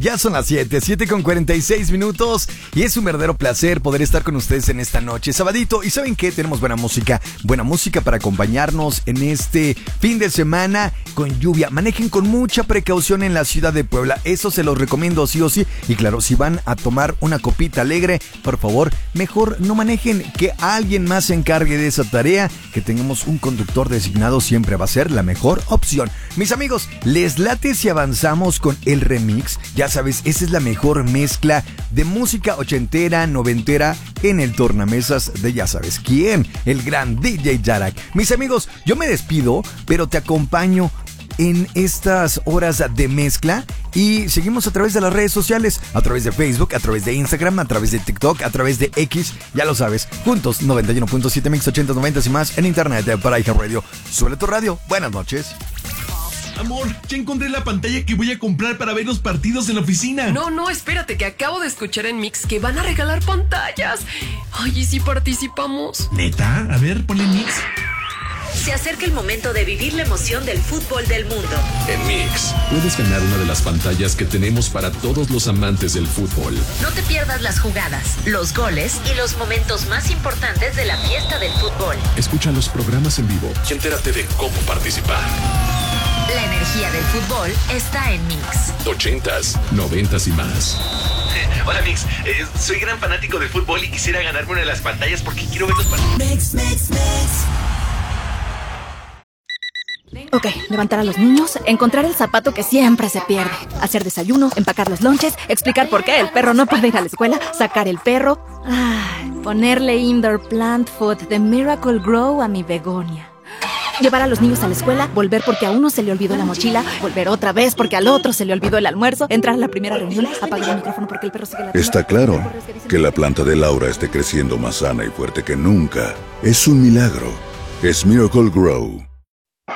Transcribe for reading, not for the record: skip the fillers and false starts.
Ya son las 7:46 y es un verdadero placer poder estar con ustedes en esta noche, sabadito. ¿Y saben qué? Tenemos buena música para acompañarnos en este fin de semana con lluvia. Manejen con mucha precaución en la ciudad de Puebla, eso se los recomiendo sí o sí. Y claro, si van a tomar una copita alegre, por favor, mejor no manejen, que alguien más se encargue de esa tarea. Que tengamos un conductor designado siempre va a ser la mejor opción. Mis amigos, ¿les late si avanzamos con el remix? Ya sabes, esa es la mejor mezcla de música ochentera, noventera en el tornamesas de ya sabes quién, el gran DJ Yarak. Mis amigos, yo me despido, pero te acompaño en estas horas de mezcla y seguimos a través de las redes sociales, a través de Facebook, a través de Instagram, a través de TikTok, a través de X, ya lo sabes, juntos 91.7 Mix 80, 90 y más en internet para iHeartRadio. Suele tu radio, buenas noches. Amor, ya encontré la pantalla que voy a comprar para ver los partidos en la oficina. No, espérate, que acabo de escuchar en Mix que van a regalar pantallas. Ay, ¿y si participamos? ¿Neta? A ver, ponle Mix. Se acerca el momento de vivir la emoción del fútbol del mundo. En Mix, puedes ganar una de las pantallas que tenemos para todos los amantes del fútbol. No te pierdas las jugadas, los goles y los momentos más importantes de la fiesta del fútbol. Escucha los programas en vivo y entérate de cómo participar. La energía del fútbol está en Mix. 80s, 90s y más. Hola Mix, soy gran fanático del fútbol y quisiera ganarme una de las pantallas porque quiero ver los partidos. Mix. Ok, levantar a los niños, encontrar el zapato que siempre se pierde, hacer desayuno, empacar los lonches, explicar por qué el perro no puede ir a la escuela, sacar el perro, ponerle indoor plant food de Miracle Grow a mi begonia. Llevar a los niños a la escuela, volver porque a uno se le olvidó la mochila, volver otra vez porque al otro se le olvidó el almuerzo, entrar a la primera reunión, apagar el micrófono porque el perro sigue la... Está claro que la planta de Laura esté creciendo más sana y fuerte que nunca. Es un milagro. Es Miracle Grow.